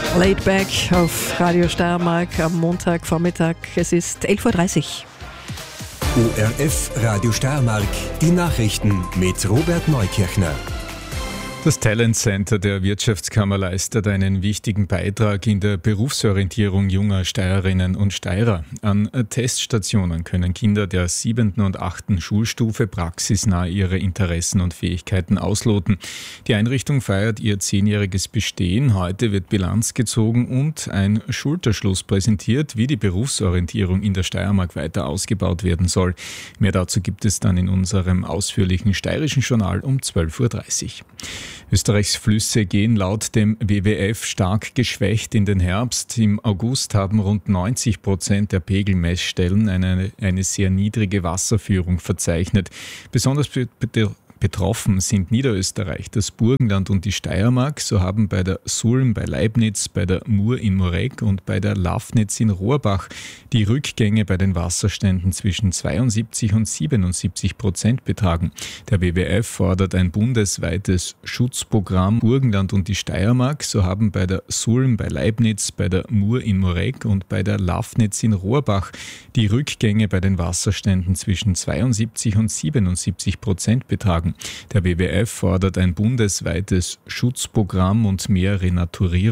Laid Back auf Radio Steiermark am Montagvormittag. Es ist 11.30 Uhr. ORF Radio Steiermark, die Nachrichten mit Robert Neukirchner. Das Talent Center der Wirtschaftskammer leistet einen wichtigen Beitrag in der Berufsorientierung junger Steirerinnen und Steirer. An Teststationen können Kinder der 7. und 8. Schulstufe praxisnah ihre Interessen und Fähigkeiten ausloten. Die Einrichtung feiert ihr 10-jähriges Bestehen. Heute wird Bilanz gezogen und ein Schulterschluss präsentiert, wie die Berufsorientierung in der Steiermark weiter ausgebaut werden soll. Mehr dazu gibt es dann in unserem ausführlichen steirischen Journal um 12.30 Uhr. Österreichs Flüsse gehen laut dem WWF stark geschwächt in den Herbst. Im August haben rund 90% der Pegelmessstellen eine sehr niedrige Wasserführung verzeichnet. Besonders betroffen sind Niederösterreich, das Burgenland und die Steiermark. So haben bei der Sulm bei Leibnitz, bei der Mur in Moreck und bei der Lafnitz in Rohrbach die Rückgänge bei den Wasserständen zwischen 72% und 77% betragen. Der WWF fordert ein bundesweites Schutzprogramm. Burgenland und die Steiermark, so haben bei der Sulm bei Leibnitz, bei der Mur in Moreck und bei der Lafnitz in Rohrbach die Rückgänge bei den Wasserständen zwischen 72% und 77% betragen. Der WWF fordert ein bundesweites Schutzprogramm und mehr Renaturierung.